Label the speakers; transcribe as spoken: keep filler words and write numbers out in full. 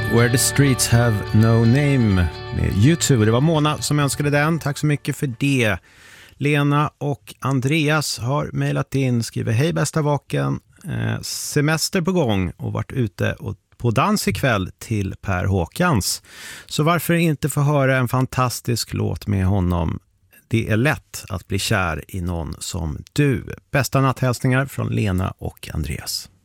Speaker 1: Where the Streets Have No Name med YouTube. Det var Mona som önskade den. Tack så mycket för det. Lena och Andreas har mejlat in, skriver: hej bästa vaken, eh, semester på gång och varit ute och på dans ikväll till Per Håkans. Så varför inte få höra en fantastisk låt med honom? Det är lätt att bli kär i någon som du. Bästa natthälsningar från Lena och Andreas.